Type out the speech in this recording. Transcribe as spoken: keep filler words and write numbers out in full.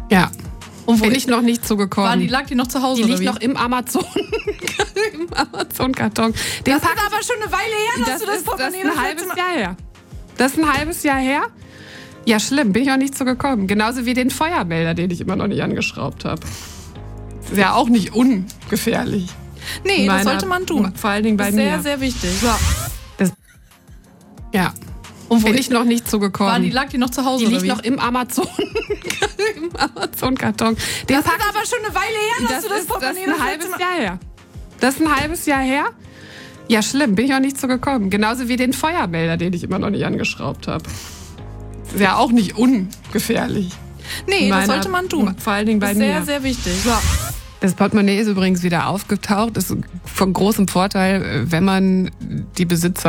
Ja. Und wo bin ich noch nicht zugekommen. War die, lag die noch zu Hause Die oder liegt wie? noch im Amazon. Im Amazon-Karton. Den Das pack ist aber schon eine Weile her, dass das du das ist, das Portemonnaie ist ein das halbes letzte Mal... Jahr her. Das ist ein halbes Jahr her. Ja, schlimm, bin ich auch nicht zugekommen. Genauso wie den Feuermelder, den ich immer noch nicht angeschraubt habe. Ist ja auch nicht ungefährlich. Nee, Meiner, das sollte man tun. Vor allen Dingen bei das ist mir. sehr, sehr wichtig. So. Das, ja. Und wo bin ich noch nicht zugekommen. War die, lag die noch zu Hause Die oder liegt wie? noch im Amazon. Im Amazon-Karton. Den Das pack ist aber schon eine Weile her, dass das du das ist, das Portemonnaie ist ein das halbes letzte Mal... Jahr her. Das ist ein halbes Jahr her. Ja, schlimm, bin ich auch nicht zugekommen. Genauso wie den Feuermelder, den ich immer noch nicht angeschraubt habe. Ist ja auch nicht ungefährlich. Nee, Meiner, das sollte man tun. Vor allen Dingen bei das ist sehr, mir. sehr wichtig. So. Das Portemonnaie ist übrigens wieder aufgetaucht. Das ist von großem Vorteil, wenn man die Besitzer